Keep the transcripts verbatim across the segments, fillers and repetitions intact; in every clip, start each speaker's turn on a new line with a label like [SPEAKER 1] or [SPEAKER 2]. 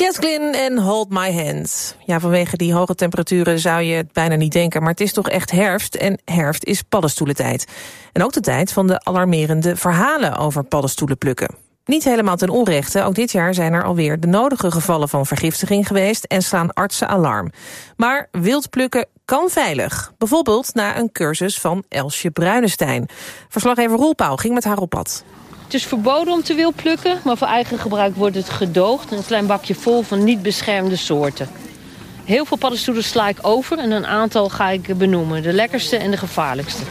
[SPEAKER 1] Jess Glynn en Hold My Hand. Ja, vanwege die hoge temperaturen zou je het bijna niet denken, maar het is toch echt herfst en herfst is paddenstoelentijd. En ook de tijd van de alarmerende verhalen over paddenstoelen plukken. Niet helemaal ten onrechte, ook dit jaar zijn er alweer de nodige gevallen van vergiftiging geweest en slaan artsen alarm. Maar wild plukken kan veilig. Bijvoorbeeld na een cursus van Elsje Bruinestein. Verslaggever Roel Pauw ging met haar op pad.
[SPEAKER 2] Het is verboden om te wild plukken, maar voor eigen gebruik wordt het gedoogd. Een klein bakje vol van niet beschermde soorten. Heel veel paddenstoelen sla ik over en een aantal ga ik benoemen. De lekkerste en de gevaarlijkste.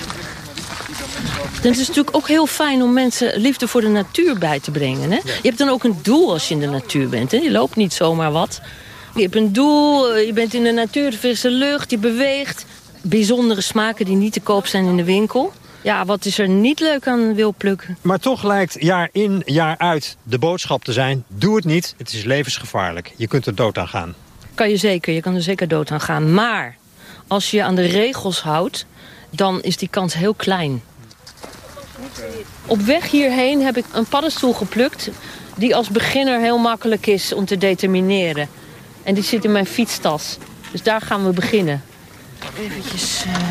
[SPEAKER 2] Het is natuurlijk ook heel fijn om mensen liefde voor de natuur bij te brengen. Hè? Je hebt dan ook een doel als je in de natuur bent. Hè? Je loopt niet zomaar wat. Je hebt een doel, je bent in de natuur, de frisse lucht, je beweegt. Bijzondere smaken die niet te koop zijn in de winkel. Ja, wat is er niet leuk aan wild plukken?
[SPEAKER 3] Maar toch lijkt jaar in, jaar uit de boodschap te zijn: doe het niet, het is levensgevaarlijk. Je kunt er dood aan gaan.
[SPEAKER 2] Kan je zeker, je kan er zeker dood aan gaan. Maar als je je aan de regels houdt, dan is die kans heel klein. Op weg hierheen heb ik een paddenstoel geplukt die als beginner heel makkelijk is om te determineren. En die zit in mijn fietstas. Dus daar gaan we beginnen. Eventjes uh,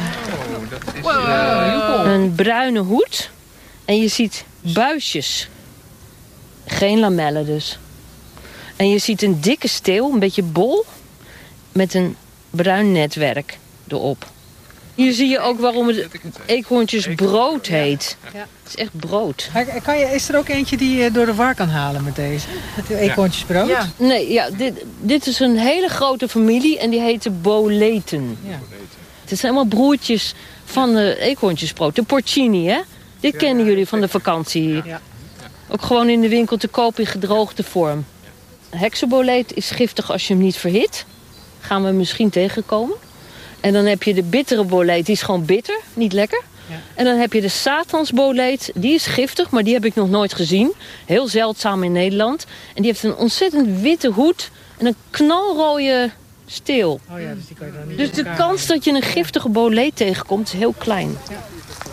[SPEAKER 2] wow. Een bruine hoed. En je ziet buisjes. Geen lamellen dus. En je ziet een dikke steel, een beetje bol, met een bruin netwerk erop. Hier zie je ook waarom het eekhoorntjesbrood heet. Ja. Het is echt brood.
[SPEAKER 4] Kan je, is er ook eentje die je door de war kan halen met deze? Het eekhoorntjesbrood? Ja.
[SPEAKER 2] Nee, ja, dit, dit is een hele grote familie en die heet de boleten. Ja. Het zijn allemaal broertjes van de eekhoorntjesbrood. De porcini, hè? Dit kennen jullie van de vakantie hier. Ja. Ook gewoon in de winkel te koop in gedroogde vorm. Heksenboleet is giftig als je hem niet verhit. Gaan we misschien tegenkomen. En dan heb je de bittere boleet, die is gewoon bitter, niet lekker. Ja. En dan heb je de satansboleet, die is giftig, maar die heb ik nog nooit gezien. Heel zeldzaam in Nederland. En die heeft een ontzettend witte hoed en een knalrode steel. Oh ja, dus die kan je dan niet dus de kans dat je een giftige boleet tegenkomt is heel klein. Ja.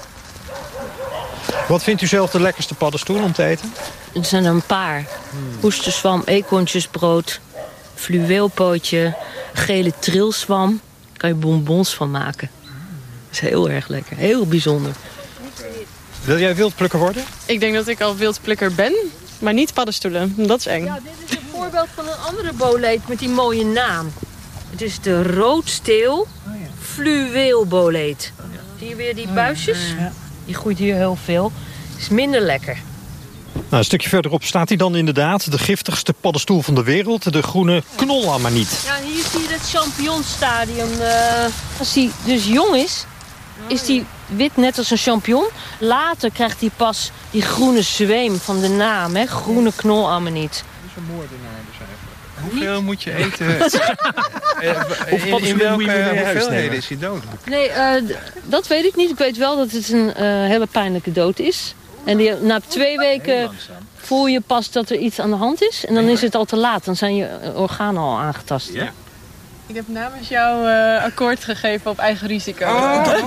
[SPEAKER 3] Wat vindt u zelf de lekkerste paddenstoel om te eten?
[SPEAKER 2] Er zijn er een paar. Hmm. Oesterzwam, eekhoorntjesbrood, fluweelpootje, gele trilzwam. Daar kan je bonbons van maken. Dat is heel erg lekker. Heel bijzonder.
[SPEAKER 3] Wil jij wildplukker worden?
[SPEAKER 5] Ik denk dat ik al wildplukker ben, maar niet paddenstoelen. Dat is eng.
[SPEAKER 2] Ja, dit is een voorbeeld van een andere boleet met die mooie naam. Het is de roodsteel fluweelboleet. Zie je weer die buisjes? Die groeit hier heel veel. Is minder lekker.
[SPEAKER 3] Nou, een stukje verderop staat hij dan inderdaad. De giftigste paddenstoel van de wereld. De groene knolamaniet.
[SPEAKER 2] Ja, hier zie je het champignonstadium. Uh, als hij dus jong is, is die wit net als een champignon. Later krijgt hij pas die groene zweem van de naam. Hè? Groene knolamaniet.
[SPEAKER 6] Dat is een moordenaar dus eigenlijk. Hoeveel moet je eten? Of in, in welke hoeveelheden is hij dood?
[SPEAKER 2] Nee, uh, dat weet ik niet. Ik weet wel dat het een uh, hele pijnlijke dood is. En die, na twee weken voel je pas dat er iets aan de hand is. En dan is het al te laat. Dan zijn je organen al aangetast.
[SPEAKER 5] Ja. Ik heb namens jou uh, akkoord gegeven op eigen risico. Oh. Dat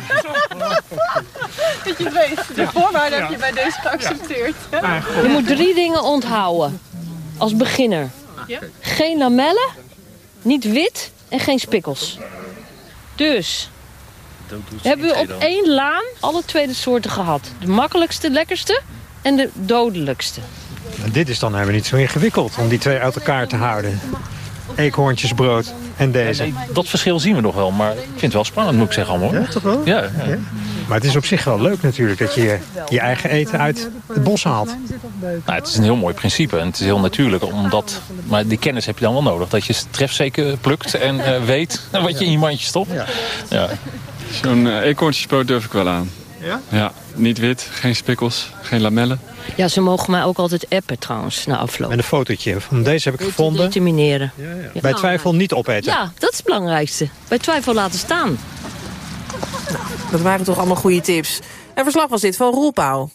[SPEAKER 5] je weet, de voorwaarden heb je bij deze geaccepteerd.
[SPEAKER 2] Ja. Je moet drie dingen onthouden. Als beginner. Ja? Geen lamellen, niet wit en geen spikkels. Dus hebben we op één laan alle twee de soorten gehad. De makkelijkste, lekkerste en de dodelijkste.
[SPEAKER 3] En dit is dan helemaal niet zo ingewikkeld om die twee uit elkaar te houden. Eekhoorntjesbrood en deze.
[SPEAKER 7] Ja, nee, dat verschil zien we nog wel, maar ik vind het wel spannend, moet ik zeggen allemaal.
[SPEAKER 3] Ja, toch wel?
[SPEAKER 7] Ja, ja.
[SPEAKER 3] Ja. Maar het is op zich wel leuk natuurlijk dat je je eigen eten uit het bos haalt.
[SPEAKER 7] Nou, het is een heel mooi principe en het is heel natuurlijk, omdat, maar die kennis heb je dan wel nodig. Dat je trefzeker plukt en uh, weet wat je in je mandje stopt. Ja. Ja.
[SPEAKER 6] Zo'n uh, eekhoorntjesbrood durf ik wel aan.
[SPEAKER 3] Ja?
[SPEAKER 6] Ja, niet wit, geen spikkels, geen lamellen.
[SPEAKER 2] Ja, ze mogen mij ook altijd appen trouwens, na afloop.
[SPEAKER 3] Met een fotootje van deze heb ik gevonden.
[SPEAKER 2] Determineren.
[SPEAKER 3] Ja, ja. Ja. Bij twijfel niet opeten.
[SPEAKER 2] Ja, dat is het belangrijkste. Bij twijfel laten staan.
[SPEAKER 1] Dat waren toch allemaal goede tips. En verslag was dit van Roel Pauw.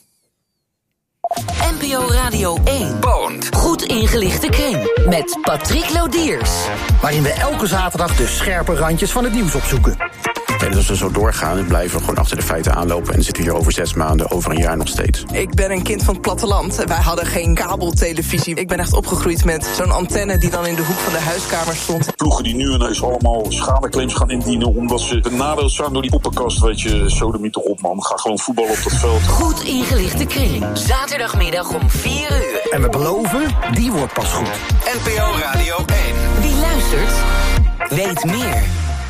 [SPEAKER 8] N P O Radio één. Bond. Goed ingelichte kring. Met Patrick Lodiers.
[SPEAKER 9] Waarin we elke zaterdag de scherpe randjes van het nieuws opzoeken. En als we zo doorgaan, dan blijven we gewoon achter de feiten aanlopen. En dan zitten we hier over zes maanden, over een jaar nog steeds.
[SPEAKER 10] Ik ben een kind van het platteland. Wij hadden geen kabeltelevisie. Ik ben echt opgegroeid met zo'n antenne die dan in de hoek van de huiskamer stond.
[SPEAKER 11] Ploegen die nu ineens allemaal schadeclaims gaan indienen omdat ze benadeeld zijn door die poppenkast. Weet je, sodemieter op man. Ga gewoon voetballen op dat veld.
[SPEAKER 8] Goed ingelichte kring. Zaterdagmiddag om vier uur.
[SPEAKER 12] En we beloven, die wordt pas goed.
[SPEAKER 8] N P O Radio één. Wie luistert, weet meer.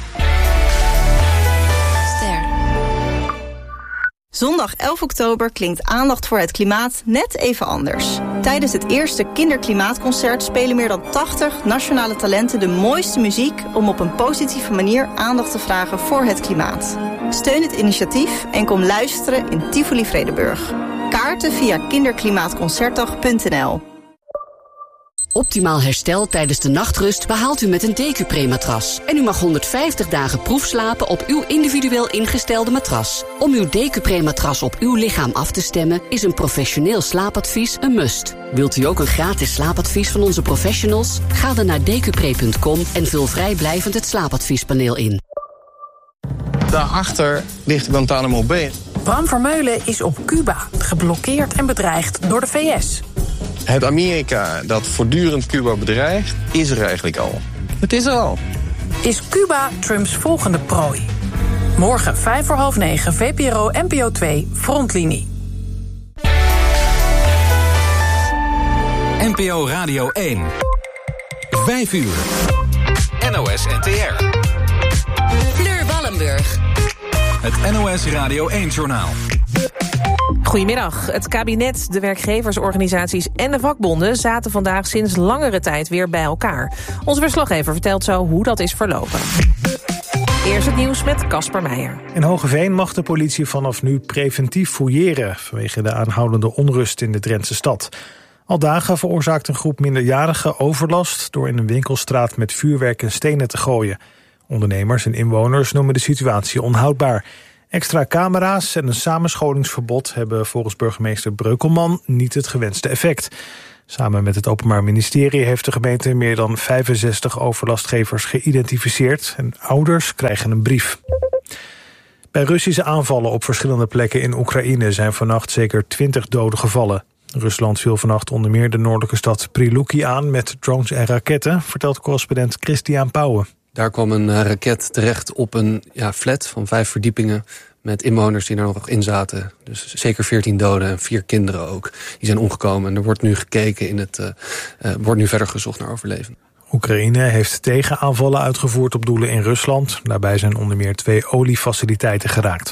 [SPEAKER 13] Ster. Zondag elf oktober klinkt aandacht voor het klimaat net even anders. Tijdens het eerste Kinderklimaatconcert spelen meer dan tachtig nationale talenten de mooiste muziek om op een positieve manier aandacht te vragen voor het klimaat. Steun het initiatief en kom luisteren in Tivoli Vredenburg. Kaarten via kinderklimaatconcertdag punt n l.
[SPEAKER 14] Optimaal herstel tijdens de nachtrust behaalt u met een Decupre-matras. En u mag honderdvijftig dagen proefslapen op uw individueel ingestelde matras. Om uw Decupre-matras op uw lichaam af te stemmen is een professioneel slaapadvies een must. Wilt u ook een gratis slaapadvies van onze professionals? Ga dan naar decupre punt com en vul vrijblijvend het slaapadviespaneel in.
[SPEAKER 15] Daarachter ligt Guantanamo Bay.
[SPEAKER 16] Bram Vermeulen is op Cuba, geblokkeerd en bedreigd door de V S.
[SPEAKER 15] Het Amerika dat voortdurend Cuba bedreigt, is er eigenlijk al. Het is er al.
[SPEAKER 16] Is Cuba Trumps volgende prooi? Morgen vijf voor half negen, V P R O N P O twee, Frontlinie.
[SPEAKER 17] N P O Radio één. Vijf uur. N O S N T R.
[SPEAKER 8] Fleur Wallenburg.
[SPEAKER 17] Het N O S Radio één-journaal.
[SPEAKER 1] Goedemiddag. Het kabinet, de werkgeversorganisaties en de vakbonden zaten vandaag sinds langere tijd weer bij elkaar. Onze verslaggever vertelt zo hoe dat is verlopen. Eerst het nieuws met Casper Meijer.
[SPEAKER 18] In Hoogeveen mag de politie vanaf nu preventief fouilleren vanwege de aanhoudende onrust in de Drentse stad. Al dagen veroorzaakt een groep minderjarigen overlast door in een winkelstraat met vuurwerk en stenen te gooien. Ondernemers en inwoners noemen de situatie onhoudbaar. Extra camera's en een samenscholingsverbod hebben volgens burgemeester Breukelman niet het gewenste effect. Samen met het Openbaar Ministerie heeft de gemeente meer dan vijfenzestig overlastgevers geïdentificeerd en ouders krijgen een brief. Bij Russische aanvallen op verschillende plekken in Oekraïne zijn vannacht zeker twintig doden gevallen. Rusland viel vannacht onder meer de noordelijke stad Priluki aan met drones en raketten, vertelt correspondent Christian Pauwen.
[SPEAKER 19] Daar kwam een uh, raket terecht op een ja, flat van vijf verdiepingen met inwoners die er nog in zaten. Dus zeker veertien doden en vier kinderen ook. Die zijn omgekomen en er wordt nu gekeken in het, uh, uh, wordt nu verder gezocht naar overlevenden.
[SPEAKER 18] Oekraïne heeft tegenaanvallen uitgevoerd op doelen in Rusland. Daarbij zijn onder meer twee oliefaciliteiten geraakt.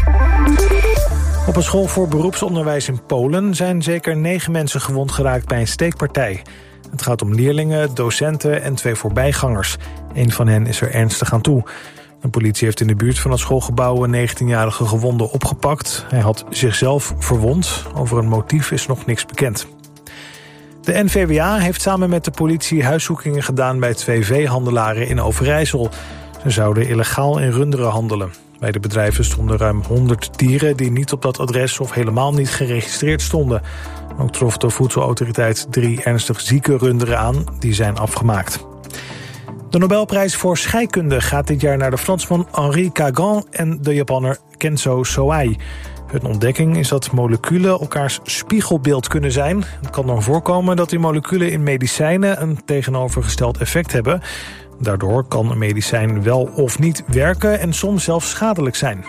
[SPEAKER 18] Op een school voor beroepsonderwijs in Polen zijn zeker negen mensen gewond geraakt bij een steekpartij. Het gaat om leerlingen, docenten en twee voorbijgangers. Een van hen is er ernstig aan toe. De politie heeft in de buurt van het schoolgebouw een negentienjarige gewonde opgepakt. Hij had zichzelf verwond. Over een motief is nog niks bekend. De N V W A heeft samen met de politie huiszoekingen gedaan bij twee veehandelaren in Overijssel. Ze zouden illegaal in runderen handelen. Bij de bedrijven stonden ruim honderd dieren die niet op dat adres of helemaal niet geregistreerd stonden. Ook trof de voedselautoriteit drie ernstig zieke runderen aan, die zijn afgemaakt. De Nobelprijs voor scheikunde gaat dit jaar naar de Fransman Henri Cagan en de Japanner Kenzo Soai. Hun ontdekking is dat moleculen elkaars spiegelbeeld kunnen zijn. Het kan dan voorkomen dat die moleculen in medicijnen een tegenovergesteld effect hebben. Daardoor kan een medicijn wel of niet werken en soms zelfs schadelijk zijn.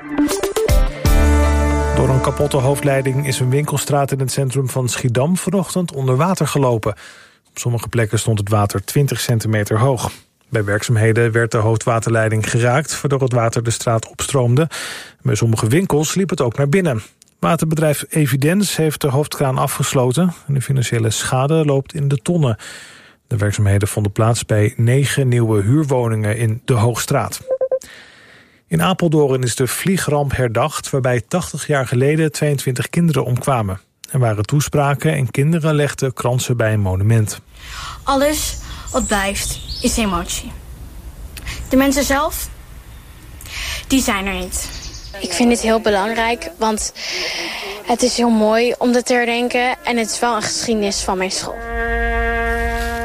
[SPEAKER 18] Door een kapotte hoofdleiding is een winkelstraat in het centrum van Schiedam vanochtend onder water gelopen. Op sommige plekken stond het water twintig centimeter hoog. Bij werkzaamheden werd de hoofdwaterleiding geraakt, waardoor het water de straat opstroomde. Bij sommige winkels liep het ook naar binnen. Waterbedrijf Evidens heeft de hoofdkraan afgesloten en de financiële schade loopt in de tonnen. De werkzaamheden vonden plaats bij negen nieuwe huurwoningen in de Hoogstraat. In Apeldoorn is de vliegramp herdacht, waarbij tachtig jaar geleden tweeëntwintig kinderen omkwamen. Er waren toespraken en kinderen legden kransen bij een monument.
[SPEAKER 20] Alles wat blijft is emotie. De mensen zelf, die zijn er niet.
[SPEAKER 21] Ik vind dit heel belangrijk, want het is heel mooi om dat te herdenken en het is wel een geschiedenis van mijn school.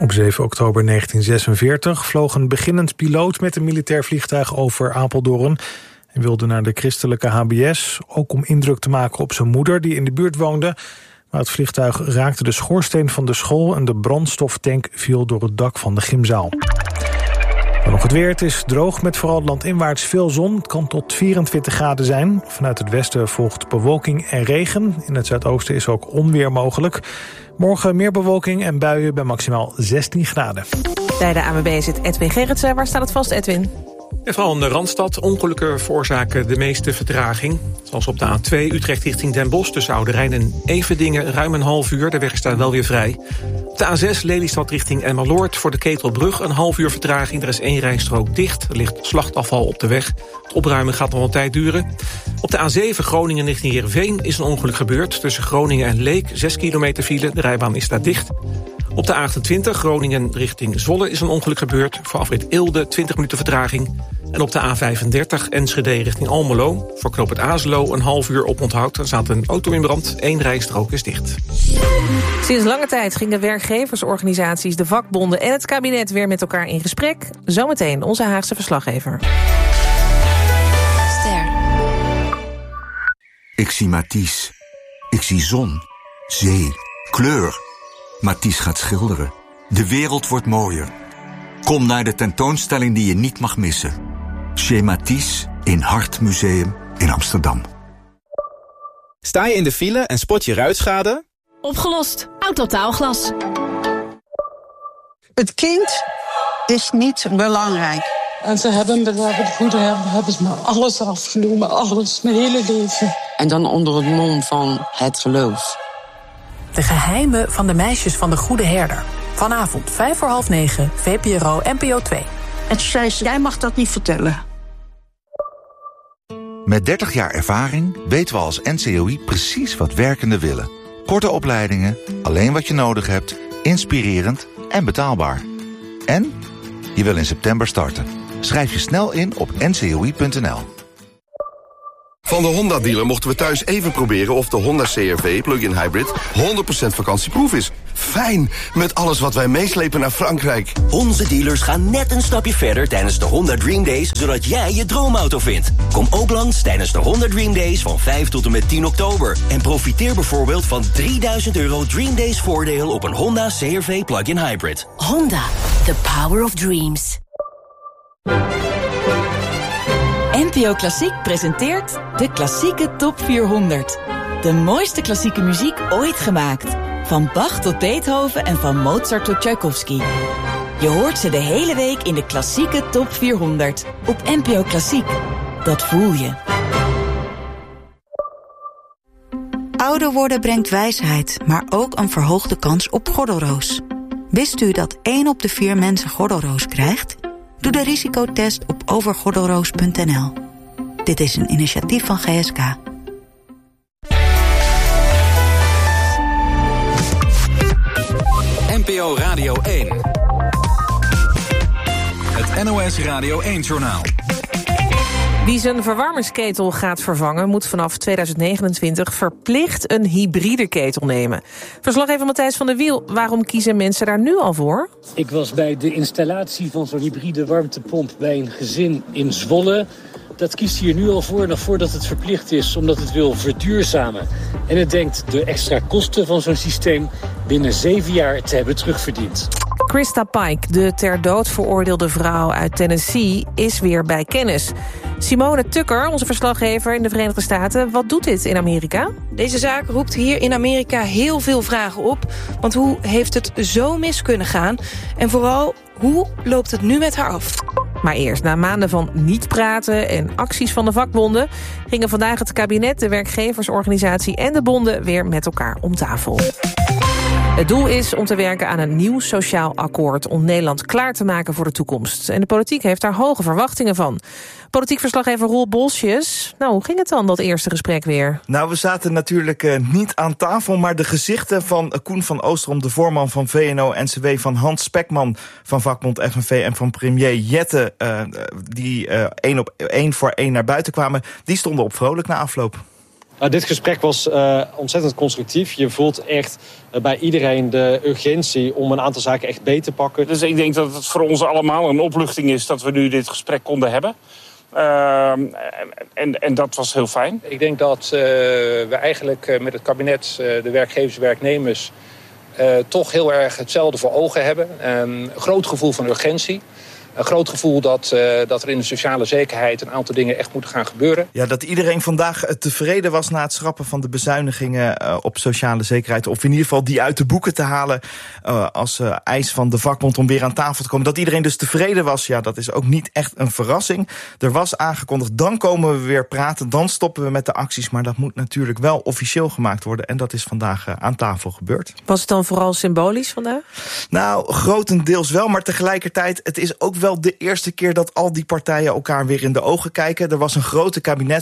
[SPEAKER 18] Op zeven oktober negentien zesenveertig vloog een beginnend piloot met een militair vliegtuig over Apeldoorn. Hij wilde naar de christelijke H B S, ook om indruk te maken op zijn moeder die in de buurt woonde. Maar het vliegtuig raakte de schoorsteen van de school en de brandstoftank viel door het dak van de gymzaal. Dan nog het weer. Het is droog met vooral landinwaarts veel zon. Het kan tot vierentwintig graden zijn. Vanuit het westen volgt bewolking en regen. In het zuidoosten is ook onweer mogelijk. Morgen meer bewolking en buien bij maximaal zestien graden.
[SPEAKER 1] Bij de A W B zit Edwin Gerritsen. Waar staat het vast, Edwin?
[SPEAKER 4] En vooral in de Randstad. Ongelukken veroorzaken de meeste vertraging. Zoals op de A twee Utrecht richting Den Bosch tussen Oude Rijn en Everdingen ruim een half uur. De weg is daar wel weer vrij. Op de A zes Lelystad richting Emmeloord voor de Ketelbrug een half uur vertraging. Er is één rijstrook dicht. Er ligt slachtafval op de weg. Het opruimen gaat nog een tijd duren. Op de A zeven Groningen richting Heerenveen is een ongeluk gebeurd. Tussen Groningen en Leek zes kilometer file. De rijbaan is daar dicht. Op de A achtentwintig Groningen richting Zwolle is een ongeluk gebeurd. Voor afrit Eelde twintig minuten vertraging. En op de A vijfendertig Enschede richting Almelo. Voor knooppunt Azelo een half uur op onthoud. Er staat een auto in brand. Eén rijstrook is dicht.
[SPEAKER 1] Sinds lange tijd gingen werkgeversorganisaties, de vakbonden en het kabinet weer met elkaar in gesprek. Zometeen onze Haagse verslaggever.
[SPEAKER 22] Ster. Ik zie Mathies. Ik zie zon, zee, kleur. Mathies gaat schilderen. De wereld wordt mooier. Kom naar de tentoonstelling die je niet mag missen. Chez Mathies in Hart Museum in Amsterdam.
[SPEAKER 23] Sta je in de file en spot je ruitschade?
[SPEAKER 24] Opgelost. Autotaalglas.
[SPEAKER 25] Het kind is niet belangrijk.
[SPEAKER 26] En ze hebben bij de goede herder hebben ze me alles afgenomen. Alles, mijn hele leven.
[SPEAKER 27] En dan onder het mom van het geloof.
[SPEAKER 16] De geheimen van de meisjes van de Goede Herder. Vanavond vijf voor half negen, V P R O N P O twee.
[SPEAKER 25] En toen zei ze, jij mag dat niet vertellen.
[SPEAKER 22] Met dertig jaar ervaring weten we als N C O I precies wat werkenden willen. Korte opleidingen, alleen wat je nodig hebt, inspirerend en betaalbaar. En je wil in september starten. Schrijf je snel in op n c o i punt n l.
[SPEAKER 28] Van de Honda-dealer mochten we thuis even proberen of de Honda C R V plug-in hybrid honderd procent vakantieproof is. Fijn, met alles wat wij meeslepen naar Frankrijk.
[SPEAKER 29] Onze dealers gaan net een stapje verder tijdens de Honda Dream Days, zodat jij je droomauto vindt. Kom ook langs tijdens de Honda Dream Days van vijf tot en met tien oktober. En profiteer bijvoorbeeld van drieduizend euro Dream Days voordeel op een Honda C R V plug-in hybrid.
[SPEAKER 24] Honda, the power of dreams.
[SPEAKER 30] N P O Klassiek presenteert de klassieke top vierhonderd. De mooiste klassieke muziek ooit gemaakt. Van Bach tot Beethoven en van Mozart tot Tchaikovsky. Je hoort ze de hele week in de klassieke top vierhonderd. Op N P O Klassiek. Dat voel je.
[SPEAKER 31] Ouder worden brengt wijsheid, maar ook een verhoogde kans op gordelroos. Wist u dat één op de vier mensen gordelroos krijgt? Doe de risicotest op overgordelroos punt n l. Dit is een initiatief van G S K.
[SPEAKER 17] N P O Radio één. Het N O S Radio één-journaal.
[SPEAKER 1] Wie zijn verwarmingsketel gaat vervangen, moet vanaf tweeduizend negenentwintig verplicht een hybride ketel nemen. Verslaggever Matthijs van der Wiel, waarom kiezen mensen daar nu al voor?
[SPEAKER 32] Ik was bij de installatie van zo'n hybride warmtepomp bij een gezin in Zwolle. Dat kiest hier nu al voor, nog voordat het verplicht is, omdat het wil verduurzamen. En het denkt de extra kosten van zo'n systeem binnen zeven jaar te hebben terugverdiend.
[SPEAKER 1] Krista Pike, de ter dood veroordeelde vrouw uit Tennessee, is weer bij kennis. Simone Tucker, onze verslaggever in de Verenigde Staten, wat doet dit in Amerika?
[SPEAKER 33] Deze zaak roept hier in Amerika heel veel vragen op. Want hoe heeft het zo mis kunnen gaan? En vooral, hoe loopt het nu met haar af?
[SPEAKER 1] Maar eerst, na maanden van niet praten en acties van de vakbonden, gingen vandaag het kabinet, de werkgeversorganisatie en de bonden weer met elkaar om tafel. Het doel is om te werken aan een nieuw sociaal akkoord om Nederland klaar te maken voor de toekomst. En de politiek heeft daar hoge verwachtingen van. Politiek verslaggever Roel Bolsjes. Nou, hoe ging het dan, dat eerste gesprek weer?
[SPEAKER 34] Nou, we zaten natuurlijk uh, niet aan tafel, maar de gezichten van uh, Koen van Oosterom, de voorman van V N O N C W, van Hans Spekman van vakbond F N V en van premier Jette, uh, die uh, één op één voor één naar buiten kwamen, die stonden op vrolijk na afloop.
[SPEAKER 2] Uh, dit gesprek was uh, ontzettend constructief. Je voelt echt uh, bij iedereen de urgentie om een aantal zaken echt beter te pakken.
[SPEAKER 3] Dus ik denk dat het voor ons allemaal een opluchting is dat we nu dit gesprek konden hebben. Uh, en, en dat was heel fijn.
[SPEAKER 5] Ik denk dat uh, we eigenlijk uh, met het kabinet, uh, de werkgevers, werknemers, uh, toch heel erg hetzelfde voor ogen hebben. Een groot gevoel van urgentie. Een groot gevoel dat, uh, dat er in de sociale zekerheid een aantal dingen echt moeten gaan gebeuren.
[SPEAKER 34] Ja, dat iedereen vandaag tevreden was na het schrappen van de bezuinigingen uh, op sociale zekerheid. Of in ieder geval die uit de boeken te halen uh, als uh, eis van de vakbond om weer aan tafel te komen. Dat iedereen dus tevreden was, ja, dat is ook niet echt een verrassing. Er was aangekondigd, dan komen we weer praten, dan stoppen we met de acties. Maar dat moet natuurlijk wel officieel gemaakt worden. En dat is vandaag uh, aan tafel gebeurd.
[SPEAKER 1] Was het dan vooral symbolisch vandaag? Nou,
[SPEAKER 34] grotendeels wel, maar tegelijkertijd, het is ook wel de eerste keer dat al die partijen elkaar weer in de ogen kijken. Er was een grote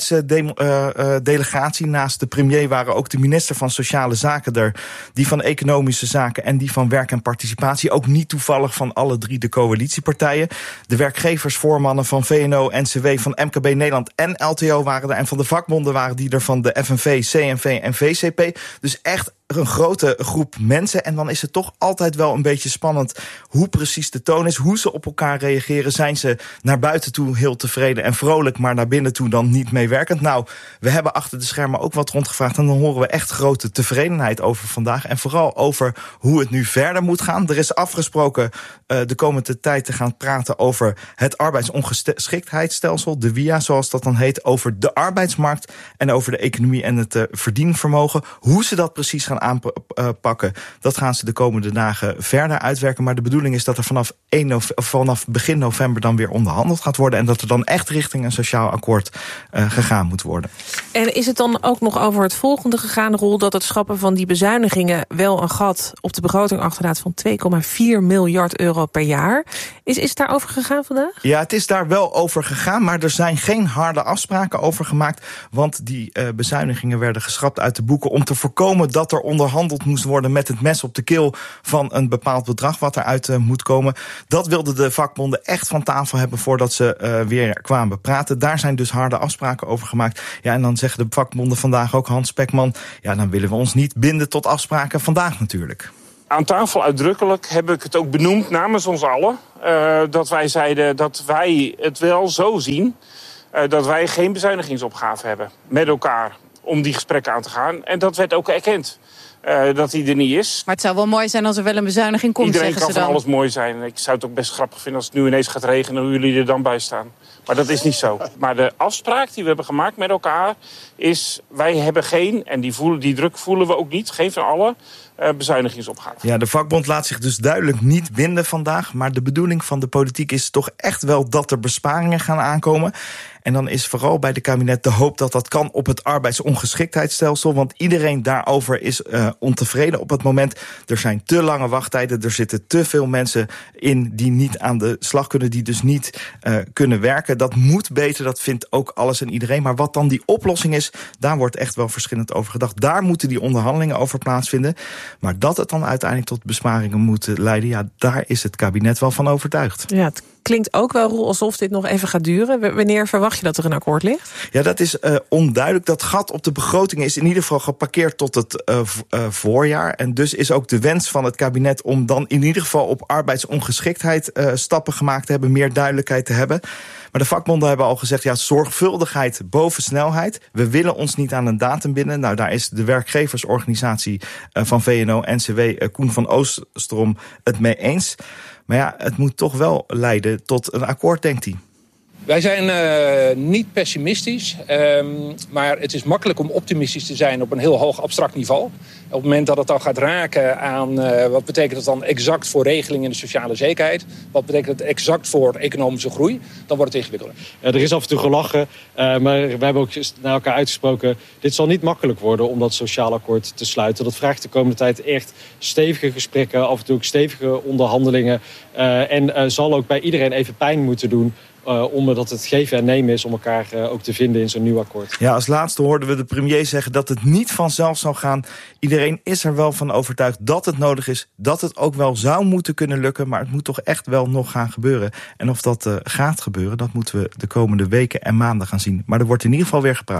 [SPEAKER 34] kabinetsdelegatie. Uh, uh, Naast de premier waren ook de minister van Sociale Zaken er, die van Economische Zaken en die van Werk en Participatie. Ook niet toevallig van alle drie de coalitiepartijen. De werkgeversvoormannen van V N O, N C W, van M K B Nederland en L T O waren er. En van de vakbonden waren die er van de F N V, C N V en V C P. Dus echt een grote groep mensen. En dan is het toch altijd wel een beetje spannend hoe precies de toon is, hoe ze op elkaar reageren. Zijn ze naar buiten toe heel tevreden en vrolijk, maar naar binnen toe dan niet meewerkend? Nou, we hebben achter de schermen ook wat rondgevraagd en dan horen we echt grote tevredenheid over vandaag. En vooral over hoe het nu verder moet gaan. Er is afgesproken uh, de komende tijd te gaan praten over het arbeidsongeschiktheidsstelsel, de W I A zoals dat dan heet, over de arbeidsmarkt en over de economie en het uh, verdienvermogen. Hoe ze dat precies gaan aanpakken, dat gaan ze de komende dagen verder uitwerken. Maar de bedoeling is dat er vanaf, één november, vanaf begin november dan weer onderhandeld gaat worden en dat er dan echt richting een sociaal akkoord uh, gegaan moet worden.
[SPEAKER 1] En is het dan ook nog over het volgende gegaan, Roel, dat het schrappen van die bezuinigingen wel een gat op de begroting achterlaat van twee komma vier miljard euro per jaar? Is, is het daarover gegaan vandaag?
[SPEAKER 34] Ja, het is daar wel over gegaan, maar er zijn geen harde afspraken over gemaakt, want die uh, bezuinigingen werden geschrapt uit de boeken om te voorkomen dat er onderhandeld moest worden met het mes op de keel van een bepaald bedrag wat eruit uh, moet komen. Dat wilden de vakbonden echt van tafel hebben voordat ze uh, weer kwamen praten. Daar zijn dus harde afspraken over gemaakt. Ja, en dan zeggen de vakbonden vandaag ook, Hans Spekman, ja, dan willen we ons niet binden tot afspraken vandaag natuurlijk.
[SPEAKER 3] Aan tafel uitdrukkelijk heb ik het ook benoemd namens ons allen. Uh, dat wij zeiden dat wij het wel zo zien uh, dat wij geen bezuinigingsopgave hebben met elkaar om die gesprekken aan te gaan. En dat werd ook erkend. Uh, dat die er niet is.
[SPEAKER 6] Maar het zou wel mooi zijn als er wel een bezuiniging komt,
[SPEAKER 3] Iedereen
[SPEAKER 6] zeggen ze
[SPEAKER 3] kan
[SPEAKER 6] dan.
[SPEAKER 3] van alles mooi zijn. Ik zou het ook best grappig vinden als het nu ineens gaat regenen, hoe jullie er dan bij staan. Maar dat is niet zo. Maar de afspraak die we hebben gemaakt met elkaar is, wij hebben geen, en die, voelen, die druk voelen we ook niet, geen van allen, uh, bezuinigingsopgave.
[SPEAKER 34] Ja, de vakbond laat zich dus duidelijk niet binden vandaag, maar de bedoeling van de politiek is toch echt wel dat er besparingen gaan aankomen. En dan is vooral bij de kabinet de hoop dat dat kan op het arbeidsongeschiktheidsstelsel. Want iedereen daarover is uh, ontevreden op het moment. Er zijn te lange wachttijden. Er zitten te veel mensen in die niet aan de slag kunnen. Die dus niet uh, kunnen werken. Dat moet beter. Dat vindt ook alles en iedereen. Maar wat dan die oplossing is, daar wordt echt wel verschillend over gedacht. Daar moeten die onderhandelingen over plaatsvinden. Maar dat het dan uiteindelijk tot besparingen moet leiden, ja, daar is het kabinet wel van overtuigd.
[SPEAKER 1] Ja, het klinkt ook wel, Roel, alsof dit nog even gaat duren. W- wanneer verwacht je dat er een akkoord ligt?
[SPEAKER 34] Ja, dat is uh, onduidelijk. Dat gat op de begroting is in ieder geval geparkeerd tot het uh, v- uh, voorjaar. En dus is ook de wens van het kabinet om dan in ieder geval op arbeidsongeschiktheid uh, stappen gemaakt te hebben, meer duidelijkheid te hebben. Maar de vakbonden hebben al gezegd, ja, zorgvuldigheid boven snelheid. We willen ons niet aan een datum binden. Nou, daar is de werkgeversorganisatie uh, van V N O, N C W, uh, Koen van Oostrom het mee eens. Maar ja, het moet toch wel leiden tot een akkoord, denkt hij.
[SPEAKER 5] Wij zijn uh, niet pessimistisch, um, maar het is makkelijk om optimistisch te zijn op een heel hoog abstract niveau. Op het moment dat het dan gaat raken aan uh, wat betekent het dan exact voor regelingen in de sociale zekerheid, wat betekent het exact voor economische groei, dan wordt het ingewikkelder.
[SPEAKER 2] Ja, er is af en toe gelachen, uh, maar we hebben ook naar elkaar uitgesproken, dit zal niet makkelijk worden om dat sociaal akkoord te sluiten. Dat vraagt de komende tijd echt stevige gesprekken, af en toe ook stevige onderhandelingen uh, en uh, zal ook bij iedereen even pijn moeten doen. Uh, omdat het geven en nemen is om elkaar uh, ook te vinden in zo'n nieuw akkoord.
[SPEAKER 34] Ja, als laatste hoorden we de premier zeggen dat het niet vanzelf zal gaan. Iedereen is er wel van overtuigd dat het nodig is, dat het ook wel zou moeten kunnen lukken, maar het moet toch echt wel nog gaan gebeuren. En of dat uh, gaat gebeuren, dat moeten we de komende weken en maanden gaan zien. Maar er wordt in ieder geval weer gepraat.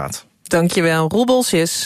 [SPEAKER 1] Dankjewel, Roel Bolsjes.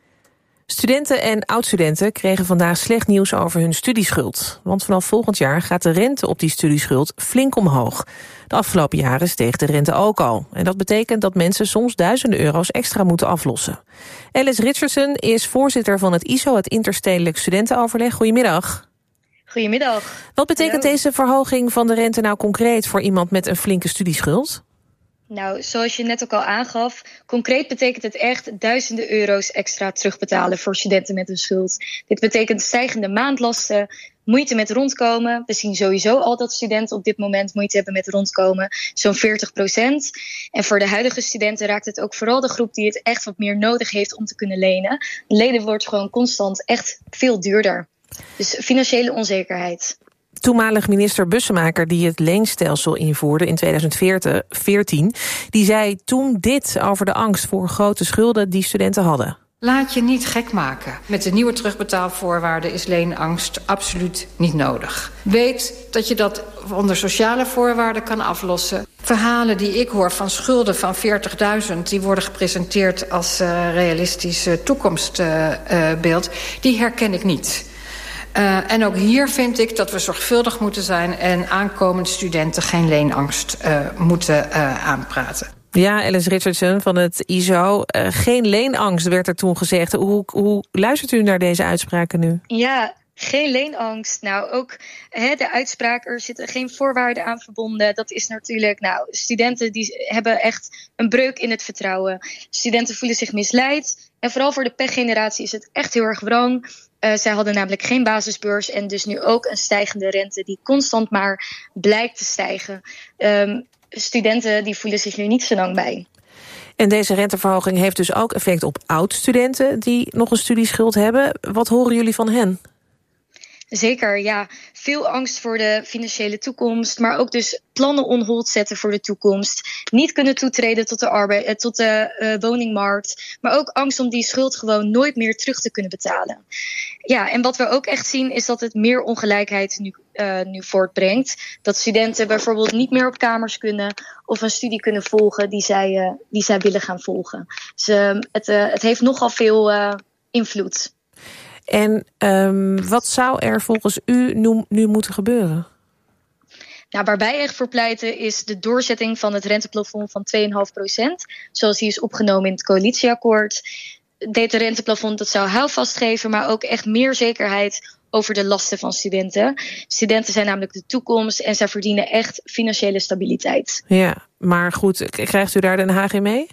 [SPEAKER 1] Studenten en oud-studenten kregen vandaag slecht nieuws over hun studieschuld. Want vanaf volgend jaar gaat de rente op die studieschuld flink omhoog. De afgelopen jaren steeg de rente ook al. En dat betekent dat mensen soms duizenden euro's extra moeten aflossen. Alice Richardson is voorzitter van het I S O, het Interstedelijk Studentenoverleg. Goedemiddag.
[SPEAKER 4] Goedemiddag.
[SPEAKER 1] Wat betekent
[SPEAKER 4] Hallo.
[SPEAKER 1] deze verhoging van de rente nou concreet voor iemand met een flinke studieschuld?
[SPEAKER 4] Nou, zoals je net ook al aangaf, concreet betekent het echt duizenden euro's extra terugbetalen voor studenten met een schuld. Dit betekent stijgende maandlasten, moeite met rondkomen. We zien sowieso al dat studenten op dit moment moeite hebben met rondkomen, zo'n veertig procent. En voor de huidige studenten raakt het ook vooral de groep die het echt wat meer nodig heeft om te kunnen lenen. Lenen wordt gewoon constant echt veel duurder. Dus financiële onzekerheid.
[SPEAKER 1] Toenmalig minister Bussemaker, die het leenstelsel invoerde in tweeduizend veertien... die zei toen dit over de angst voor grote schulden die studenten hadden.
[SPEAKER 7] Laat je niet gek maken. Met de nieuwe terugbetaalvoorwaarden is leenangst absoluut niet nodig. Weet dat je dat onder sociale voorwaarden kan aflossen. Verhalen die ik hoor van schulden van veertigduizend... die worden gepresenteerd als uh, realistisch uh, toekomstbeeld... Uh, uh, die herken ik niet. Uh, en ook hier vind ik dat we zorgvuldig moeten zijn... en aankomende studenten geen leenangst uh, moeten uh, aanpraten.
[SPEAKER 1] Ja, Alice Richardson van het I S O. Uh, geen leenangst werd er toen gezegd. Hoe, hoe luistert u naar deze uitspraken nu?
[SPEAKER 4] Ja, geen leenangst. Nou, ook hè, de uitspraak, er zitten geen voorwaarden aan verbonden. Dat is natuurlijk, nou, studenten die hebben echt een breuk in het vertrouwen. Studenten voelen zich misleid. En vooral voor de pechgeneratie is het echt heel erg wrang. Uh, zij hadden namelijk geen basisbeurs en dus nu ook een stijgende rente die constant maar blijkt te stijgen. Um, studenten die voelen zich hier niet zo lang bij.
[SPEAKER 1] En deze renteverhoging heeft dus ook effect op oud-studenten die nog een studieschuld hebben. Wat horen jullie van hen?
[SPEAKER 4] Zeker, ja. Veel angst voor de financiële toekomst, maar ook dus plannen on hold zetten voor de toekomst. Niet kunnen toetreden tot de, arbeid, tot de uh, woningmarkt, maar ook angst om die schuld gewoon nooit meer terug te kunnen betalen. Ja, en wat we ook echt zien is dat het meer ongelijkheid nu, uh, nu voortbrengt. Dat studenten bijvoorbeeld niet meer op kamers kunnen of een studie kunnen volgen die zij, uh, die zij willen gaan volgen. Dus uh, het, uh, het heeft nogal veel uh, invloed.
[SPEAKER 1] En um, wat zou er volgens u nu, nu moeten gebeuren?
[SPEAKER 4] Nou, waar wij echt voor pleiten is de doorzetting van het renteplafond van twee komma vijf procent. Zoals die is opgenomen in het coalitieakkoord. Dit renteplafond dat zou houvast geven, maar ook echt meer zekerheid over de lasten van studenten. Studenten zijn namelijk de toekomst en zij verdienen echt financiële stabiliteit.
[SPEAKER 1] Ja, maar goed, krijgt u daar Den Haag in mee?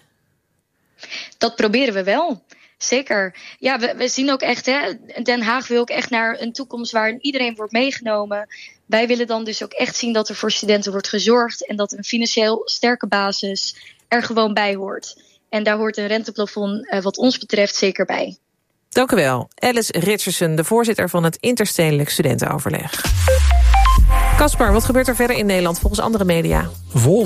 [SPEAKER 4] Dat proberen we wel. Zeker. Ja, we, we zien ook echt, hè, Den Haag wil ook echt naar een toekomst waarin iedereen wordt meegenomen. Wij willen dan dus ook echt zien dat er voor studenten wordt gezorgd en dat een financieel sterke basis er gewoon bij hoort. En daar hoort een renteplafond uh, wat ons betreft zeker bij.
[SPEAKER 1] Dank u wel. Alice Richardson, de voorzitter van het Interstedelijk Studentenoverleg. Caspar, wat gebeurt er verder in Nederland volgens andere media?
[SPEAKER 8] Vol